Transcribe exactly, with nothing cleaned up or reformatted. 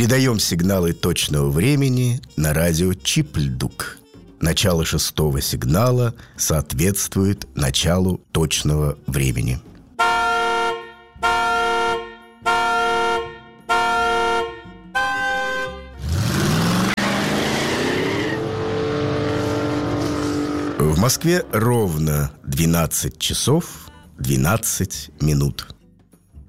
Передаем сигналы точного времени на радио Чипльдук. Начало шестого сигнала соответствует началу точного времени. В Москве ровно двенадцать часов двенадцать минут.